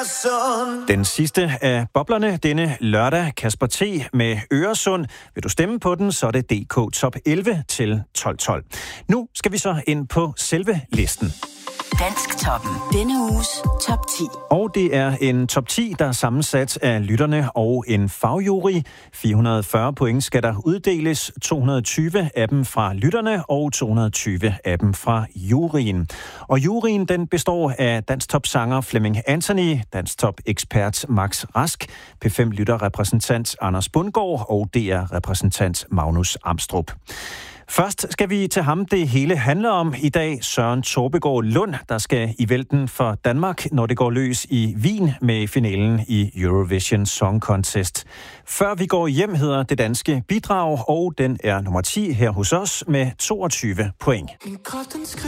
Øresund. Den sidste af boblerne denne lørdag, Kasper T. med Øresund. Vil du stemme på den, så er det DK Top 11 til 12.12. Nu skal vi så ind på selve listen. Dansktoppen. Denne uges top 10. Og det er en top 10, der er sammensat af lytterne og en fagjury. 440 point skal der uddeles, 220 af dem fra lytterne og 220 af dem fra juryen. Og juryen den består af Dansktop-sanger Flemming Anthony, Dansktop-ekspert Max Rask, P5-lytterrepræsentant Anders Bundgaard og DR-repræsentant Magnus Amstrup. Først skal vi til ham, det hele handler om i dag, Søren Torpegaard Lund, der skal i vælten for Danmark, når det går løs i Wien med finalen i Eurovision Song Contest. Før vi går hjem hedder det danske bidrag, og den er nummer 10 her hos os med 22 point.